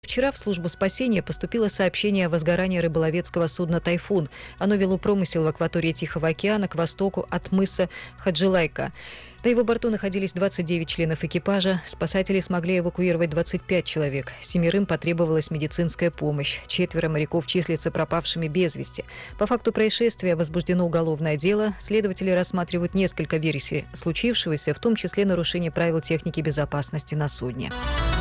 Вчера в службу спасения поступило сообщение о возгорании рыболовецкого судна «Тайфун». Оно вело промысел в акватории Тихого океана к востоку от мыса Хаджилайка. На его борту находились 29 членов экипажа. Спасатели смогли эвакуировать 25 человек. 7 потребовалась медицинская помощь. 4 моряков числятся пропавшими без вести. По факту происшествия возбуждено уголовное дело. Следователи рассматривают несколько версий случившегося, в том числе нарушение правил техники безопасности на судне.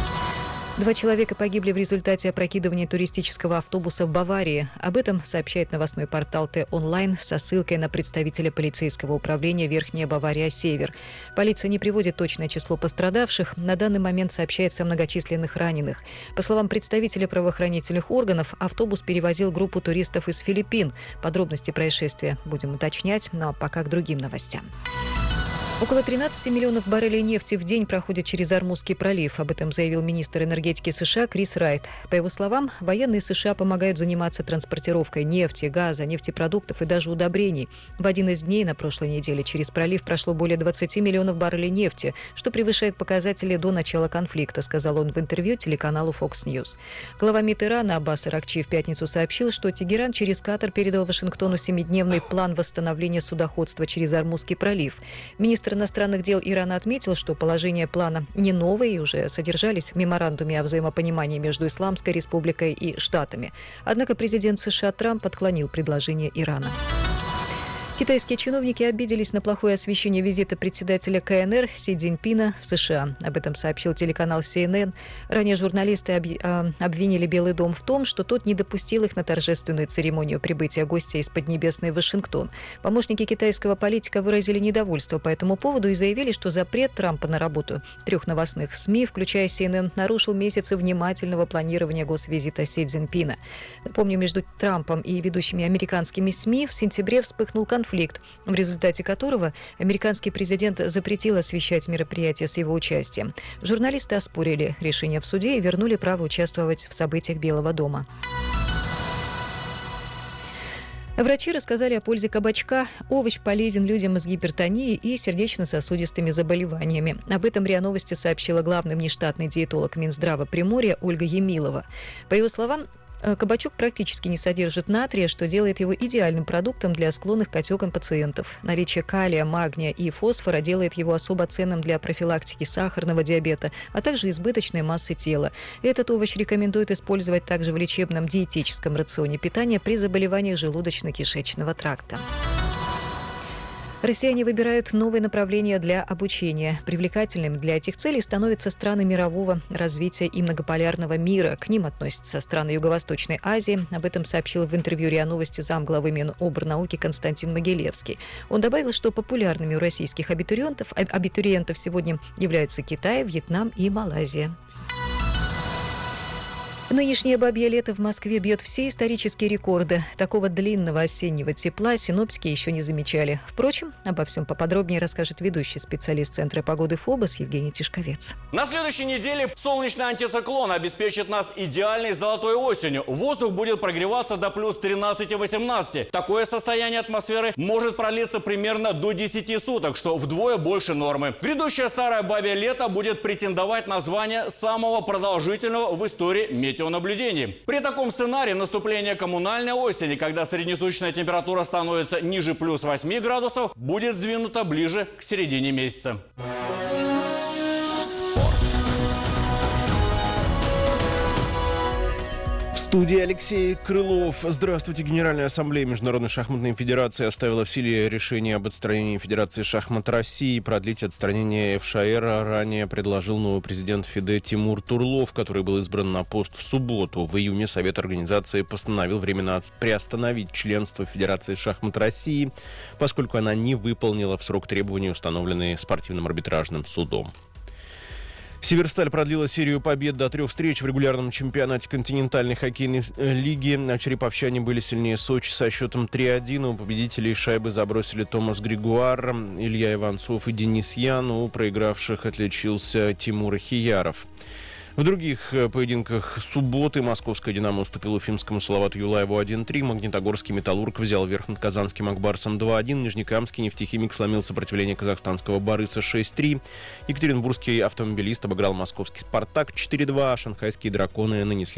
2 человека погибли в результате опрокидывания туристического автобуса в Баварии. Об этом сообщает новостной портал Т-Онлайн со ссылкой на представителя полицейского управления Верхняя Бавария-Север. Полиция не приводит точное число пострадавших. На данный момент сообщается о многочисленных раненых. По словам представителя правоохранительных органов, автобус перевозил группу туристов из Филиппин. Подробности происшествия будем уточнять, но пока к другим новостям. Около 13 миллионов баррелей нефти в день проходят через Ормузский пролив. Об этом заявил министр энергетики США Крис Райт. По его словам, военные США помогают заниматься транспортировкой нефти, газа, нефтепродуктов и даже удобрений. В один из дней на прошлой неделе через пролив прошло более 20 миллионов баррелей нефти, что превышает показатели до начала конфликта, сказал он в интервью телеканалу Fox News. Глава МИД Ирана Аббас Аракчи в пятницу сообщил, что Тегеран через Катар передал Вашингтону 7-дневный план восстановления судоходства через Ормузский пролив. Министр иностранных дел Ирана отметил, что положения плана не новые и уже содержались в меморандуме о взаимопонимании между Исламской Республикой и Штатами. Однако президент США Трамп отклонил предложение Ирана. Китайские чиновники обиделись на плохое освещение визита председателя КНР Си Цзиньпина в США. Об этом сообщил телеканал CNN. Ранее журналисты обвинили Белый дом в том, что тот не допустил их на торжественную церемонию прибытия гостя из Поднебесной в Вашингтон. Помощники китайского политика выразили недовольство по этому поводу и заявили, что запрет Трампа на работу 3 новостных СМИ, включая CNN, нарушил месяцы внимательного планирования госвизита Си Цзиньпина. Напомню, между Трампом и ведущими американскими СМИ в сентябре вспыхнул конфликт, в результате которого американский президент запретил освещать мероприятия с его участием. Журналисты оспорили решение в суде и вернули право участвовать в событиях Белого дома. Врачи рассказали о пользе кабачка. Овощ полезен людям с гипертонией и сердечно-сосудистыми заболеваниями. Об этом РИА Новости сообщила главный внештатный диетолог Минздрава Приморья Ольга Емилова. По ее словам, кабачок практически не содержит натрия, что делает его идеальным продуктом для склонных к отекам пациентов. Наличие калия, магния и фосфора делает его особо ценным для профилактики сахарного диабета, а также избыточной массы тела. Этот овощ рекомендуют использовать также в лечебном диетическом рационе питания при заболеваниях желудочно-кишечного тракта. Россияне выбирают новые направления для обучения. Привлекательным для этих целей становятся страны мирового развития и многополярного мира. К ним относятся страны Юго-Восточной Азии. Об этом сообщил в интервью РИА Новости замглавы Минобрнауки Константин Могилевский. Он добавил, что популярными у российских абитуриентов сегодня являются Китай, Вьетнам и Малайзия. Нынешнее бабье лето в Москве бьет все исторические рекорды. Такого длинного осеннего тепла синоптики еще не замечали. Впрочем, обо всем поподробнее расскажет ведущий специалист Центра погоды ФОБОС Евгений Тишковец. На следующей неделе солнечный антициклон обеспечит нас идеальной золотой осенью. Воздух будет прогреваться до плюс 13-18. Такое состояние атмосферы может продлиться примерно до 10 суток, что вдвое больше нормы. Грядущее старое бабье лето будет претендовать на звание самого продолжительного в истории метеонаблюдений. При таком сценарии наступление коммунальной осени, когда среднесуточная температура становится ниже плюс 8 градусов, будет сдвинута ближе к середине месяца. В студии Алексей Крылов. Здравствуйте. Генеральная ассамблея Международной шахматной федерации оставила в силе решение об отстранении Федерации шахмат России. Продлить отстранение ФШР ранее предложил новый президент ФИДЕ Тимур Турлов, который был избран на пост в субботу. В июне Совет организации постановил временно приостановить членство Федерации шахмат России, поскольку она не выполнила в срок требования, установленные спортивным арбитражным судом. Северсталь продлила серию побед до 3 встреч в регулярном чемпионате континентальной хоккейной лиги. Череповчане были сильнее Сочи со счетом 3-1. У победителей шайбы забросили Томас Григуар, Илья Иванцов и Денис Ян. У проигравших отличился Тимур Хияров. В других поединках субботы московская «Динамо» уступила уфимскому Салавату Юлаеву 1-3, магнитогорский «Металлург» взял верх над казанским «Акбарсом» 2-1, нижнекамский «Нефтехимик» сломил сопротивление казахстанского «Борыса» 6-3, екатеринбургский «Автомобилист» обыграл московский «Спартак» 4-2, а шанхайские «Драконы» нанесли